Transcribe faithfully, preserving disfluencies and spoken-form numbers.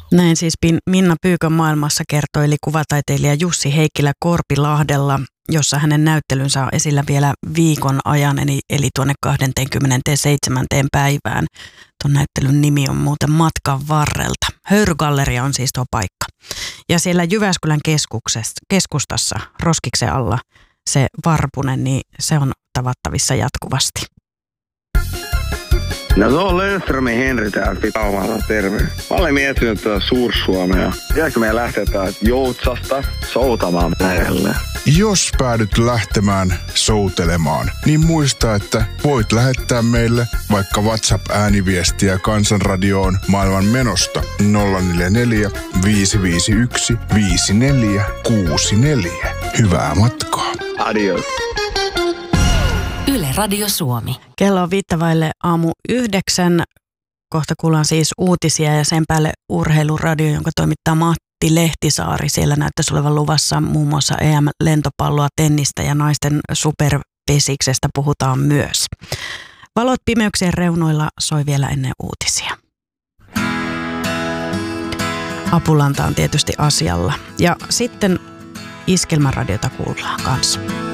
Näin siis Minna Pyykön maailmassa kertoili kuvataiteilija Jussi Heikkilä Korpilahdella, jossa hänen näyttelynsä on esillä vielä viikon ajan, eli, eli tuonne kahdeskymmenesseitsemäs päivään. Tuon näyttelyn nimi on muuten Matkan varrelta. Höyrygalleria on siis tuo paikka. Ja siellä Jyväskylän keskustassa, Roskiksen alla, se Varpunen, niin se on tavattavissa jatkuvasti. No se on Löfströmin Henri täällä Pitaumalta, terve. Mä olen miettinyt tuota Suur-Suomea. Tiedätkö meidän lähtetään Joutsasta soutamaan merelle? Jos päädyt lähtemään soutelemaan, niin muista, että voit lähettää meille vaikka WhatsApp-ääniviestiä Kansanradioon maailman menosta nolla neljä neljä, viisi viisi yksi, viisi neljä kuusi neljä. Hyvää matkaa. Adios. Yle Radio Suomi. Kello on viittavaille aamu yhdeksän. Kohta kuullaan siis uutisia ja sen päälle urheiluradio, jonka toimittaa Matti Lehtisaari. Siellä näyttäisi olevan luvassa muun muassa E M-lentopalloa, tennistä ja naisten superpesiksestä puhutaan myös. Valot pimeyksien reunoilla soi vielä ennen uutisia. Apulanta on tietysti asialla. Ja sitten Iskelmäradiota kuullaan kanssa.